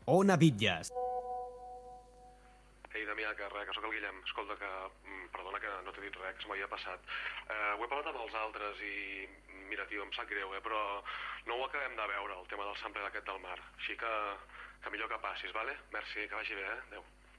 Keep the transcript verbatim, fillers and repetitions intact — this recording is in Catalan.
Ona Bitlles. Ei, Damià, que res, que sóc el Guillem. Escolta, que perdona que no t'he dit res, que se m'havia passat. Eh, ho he parlat amb els altres i, mira, tio, em sap greu, eh, però no ho acabem de veure, el tema del sampler aquest del mar. Així que, que millor que passis, vale? Merci, que vagi bé, eh? Adéu.